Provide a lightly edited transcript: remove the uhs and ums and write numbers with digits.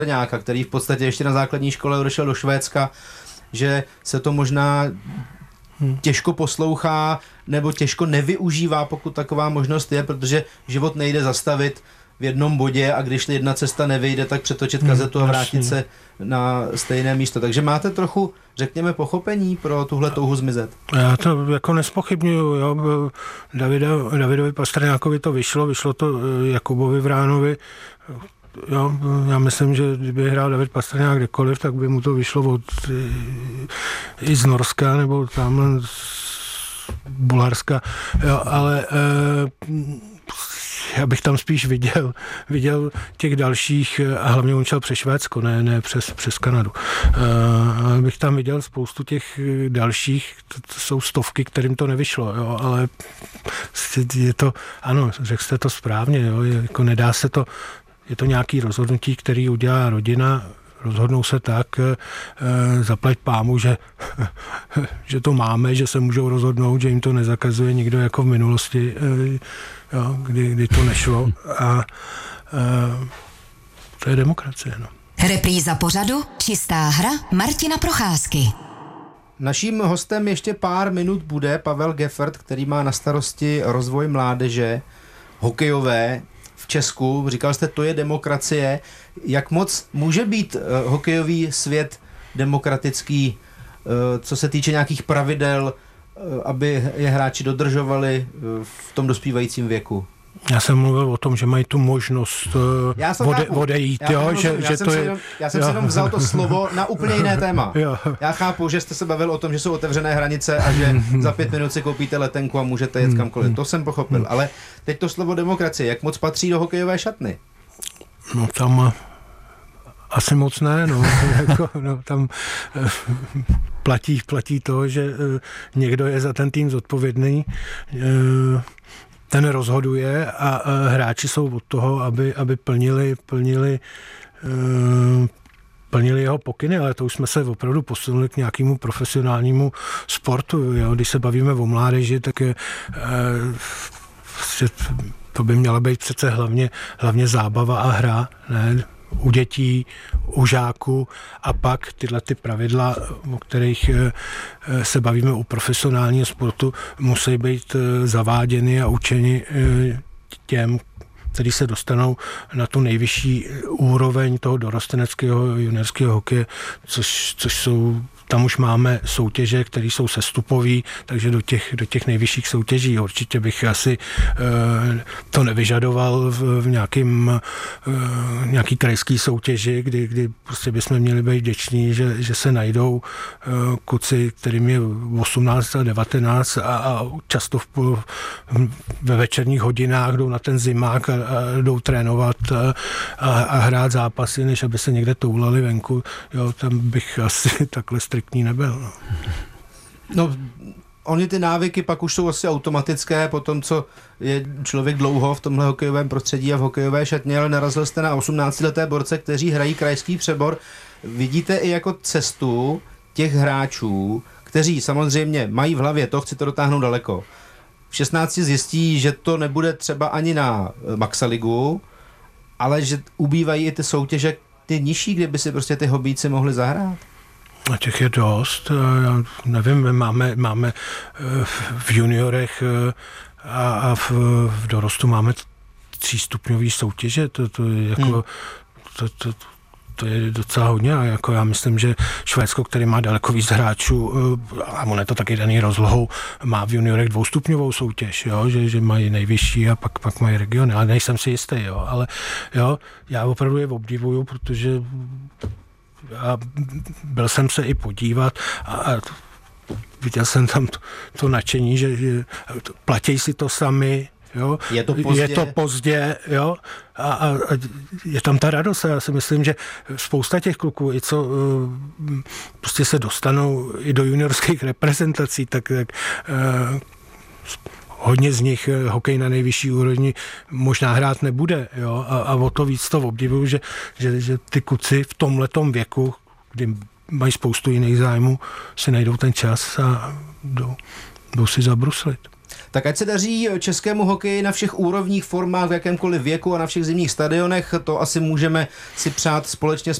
Pastrňáka, který v podstatě ještě na základní škole odešel do Švédska, že se to možná těžko poslouchá nebo těžko nevyužívá, pokud taková možnost je, protože život nejde zastavit v jednom bodě a když jedna cesta nevyjde, tak přetočit kazetu a vrátit se na stejné místo. Takže máte trochu, řekněme, pochopení pro tuhle touhu zmizet? Já to jako nespochybnuju, jo. Davidovi Pastrňákovi to vyšlo to Jakubovi Vránovi. Jo, já myslím, že kdyby hrál David Pastrňák kdekoliv, tak by mu to vyšlo i z Norska, nebo tamhle z Bulharska, jo, ale já bych tam spíš viděl těch dalších, a hlavně on šel přes Švédsko, ne přes Kanadu. Ale bych tam viděl spoustu těch dalších, to jsou stovky, kterým to nevyšlo, jo, ale je to, ano, řekl jste to správně, jo, jako nedá se to, je to nějaký rozhodnutí, který udělá rodina, rozhodnou se tak, zaplať pámu, že to máme, že se můžou rozhodnout, že jim to nezakazuje nikdo jako v minulosti, jo, kdy to nešlo. A to je demokracie. No. Repríza pořadu Čistá hra Martina Procházky. Naším hostem ještě pár minut bude Pavel Geffert, který má na starosti rozvoj mládeže hokejové v Česku. Říkal jste, to je demokracie. Jak moc může být hokejový svět demokratický, co se týče nějakých pravidel, aby je hráči dodržovali v tom dospívajícím věku? Já jsem mluvil o tom, že mají tu možnost odejít. Já jsem si jenom vzal to slovo na úplně jiné téma. Já chápu, že jste se bavil o tom, že jsou otevřené hranice a že za 5 minut si koupíte letenku a můžete jet kamkoliv. To jsem pochopil. Ale teď to slovo demokracie, jak moc patří do hokejové šatny? No tam asi moc ne. Tam platí to, že někdo je za ten tým zodpovědný, ten rozhoduje a hráči jsou od toho, aby plnili jeho pokyny, ale to už jsme se opravdu posunuli k nějakému profesionálnímu sportu. Jo? Když se bavíme o mládeži, tak to by měla být přece hlavně zábava a hra, ne? U dětí, u žáků a pak tyhle ty pravidla, o kterých se bavíme u profesionálního sportu, musí být zaváděny a učeni těm, kteří se dostanou na tu nejvyšší úroveň toho dorosteneckého juniorského hokeje, což jsou, tam už máme soutěže, které jsou sestupové, takže do těch nejvyšších soutěží. Určitě bych asi to nevyžadoval v nějaký krajský soutěži, kdy prostě bychom měli být vděční, že se najdou kluci, kterým je 18 a 19 a často ve večerních hodinách jdou na ten zimák a jdou trénovat a hrát zápasy, než aby se někde toulali venku. Jo, tam bych asi takhle striktní nebyl. No, oni ty návyky pak už jsou asi automatické po tom, co je člověk dlouho v tomhle hokejovém prostředí a v hokejové šatně, ale narazil jste na 18leté borce, kteří hrají krajský přebor. Vidíte i jako cestu těch hráčů, kteří samozřejmě mají v hlavě to, chci to dotáhnout daleko. V 16 zjistí, že to nebude třeba ani na Maxaligu, ale že ubývají i ty soutěže, ty nižší, kde by si prostě ty hobíci mohli zahrát. A těch je dost. Já nevím, máme v juniorech a v dorostu máme 3stupňový soutěže. To je docela hodně a jako já myslím, že Švédsko, který má daleko víc hráčů, a on je to taky daný rozlohou, má v juniorech 2stupňovou soutěž, jo? Že mají nejvyšší a pak mají regiony, ale nejsem si jistý, jo? Ale jo, já opravdu je obdivuju, protože já byl jsem se i podívat a viděl jsem tam to nadšení, že platí si to sami, jo? Je to pozdě, jo? A je tam ta radost. Já si myslím, že spousta těch kluků, i co prostě se dostanou i do juniorských reprezentací, tak hodně z nich hokej na nejvyšší úrovni možná hrát nebude, jo? A o to víc to obdivuju, že ty kluci v tomhletom věku, kdy mají spoustu jiných zájmů, si najdou ten čas a jdou si zabruslit. Tak ať se daří českému hokeji na všech úrovních, formách, v jakémkoliv věku a na všech zimních stadionech, to asi můžeme si přát společně s